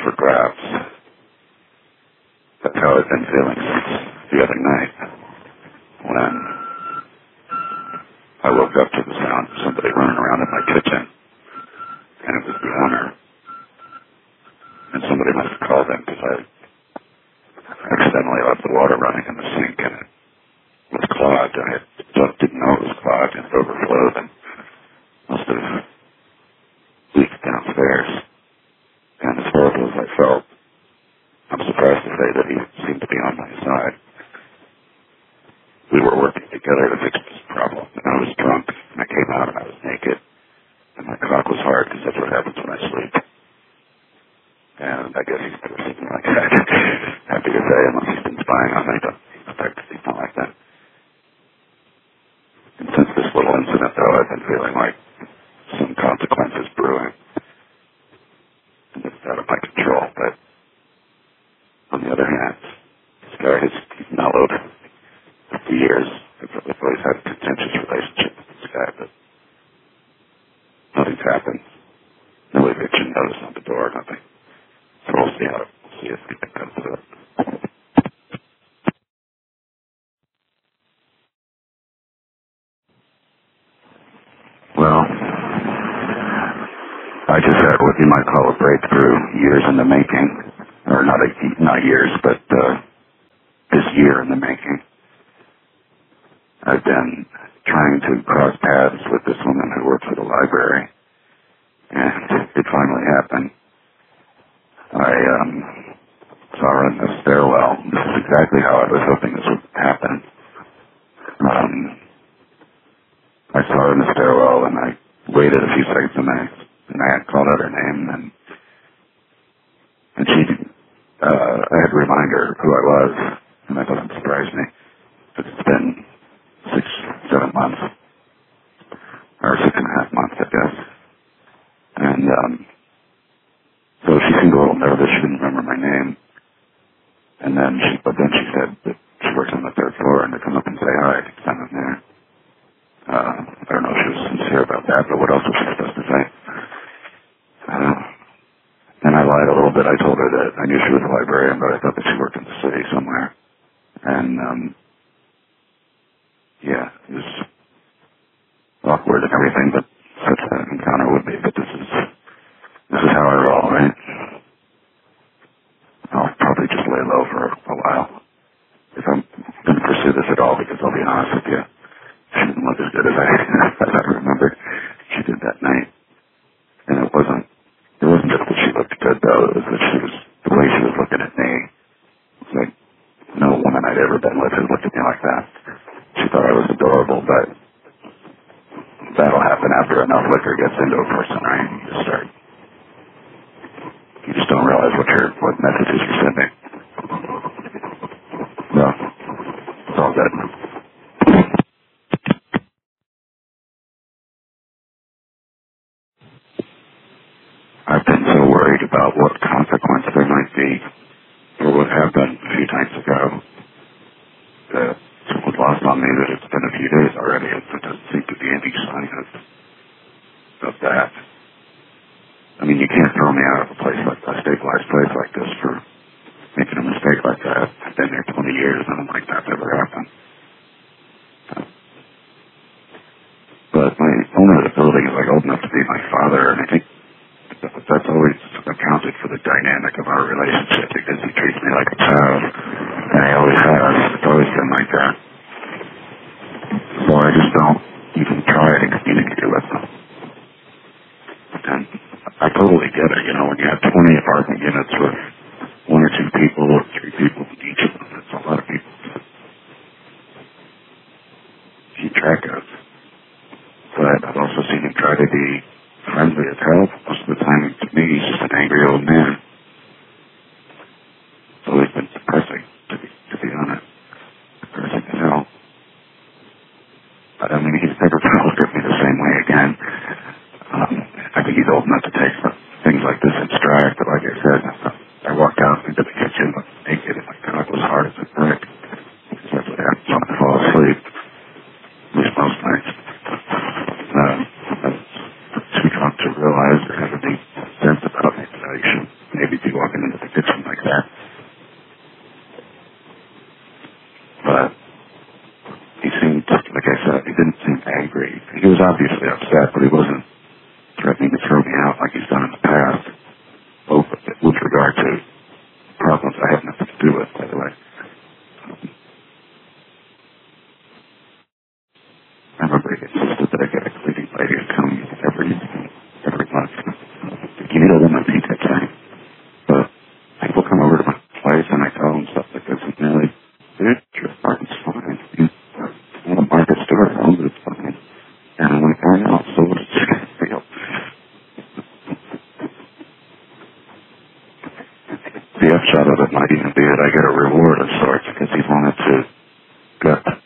for grabs. That's how I've been feeling since the other night, when I woke up to the sound of somebody running around in my kitchen, and it was the owner. And somebody must have called him because I accidentally left the water running in the sink, and it was clogged. I didn't know it was clogged, and it overflowed, and must have leaked downstairs. And as horrible as I felt, I'm surprised to say that he seemed to be on my side. We were working together to fix this problem, and I was drunk, and I came out and I was naked, and my cock was hard because that's what happens when I sleep. And I guess he's never something like that. Happy to say, unless he's been spying on me, don't expect to see something like that. And since this little incident, though, I've been feeling like some consequences brewing. And it's out of my control, but on the other hand, this guy he's mellowed for years. I've always had a contentious relationship with this guy, but nothing's happened. No eviction notice on the door, nothing. So we'll see if anything comes to it. Well, I just had what you might call a breakthrough, years in the making, or not years, but this year in the making. I've been trying to cross paths with this woman who works at the library, and it finally happened. I saw her in the stairwell. This is exactly how I was hoping this would happen. I saw her in the stairwell, and I waited a few seconds, and I had called out her name, and she, I had to remind her who I was, and that doesn't surprise me. It's been 6-7 months, or 6.5 months, I guess. And so she seemed a little nervous. She didn't remember my name. And then she said that she works on the 3rd floor and to come up and say hi because I'm in there. I don't know if she was sincere about that, but what else was she supposed to say? And I lied a little bit. I told her that I knew she was a librarian, but I thought that she worked in the city somewhere. And, yeah, it was awkward and everything, but such an encounter would be. But this is how I roll, right? I'll probably just lay low for a while if I'm going to pursue this at all, because I'll be honest with you, she didn't look as good as I remembered she did that night. And it wasn't just that she looked good, though. It was that the way she was looking at me. It's like no woman I'd ever been with had looked at me like that. She thought I was adorable, but that'll happen after enough liquor gets into a person, right? You just don't realize what messages you're sending. Well, it's all good. I've been so worried about what consequence there might be for what happened a few nights ago that it was lost on me that it's been a few days already. It doesn't seem to be any sign of that. I mean, you can't throw me out of a stabilized place like this for making a mistake like that. I've been there 20 years, and nothing like that's ever happened. But my owner of the building is old enough to be my father, and I think that's always accounted for the dynamic of our relationship, because he treats me like a child, and he always has. It's always been like that. So I just don't even try to communicate with them. And I totally get it, when you have 20 apartment units with 1 or 2 people or 3 people in each of them, it's a lot of people to keep track of. But I've also seen him try to be friendly as hell. Most of the time, to me, he's just an angry old man. It's always been depressing, to be honest. Depressing as hell. But I mean, he's never going to look at me the same way again. I think he's old enough to take things like this in stride, but like I said, I walked out into the kitchen, the upshot of it might even be that I get a reward of sorts because he wanted to get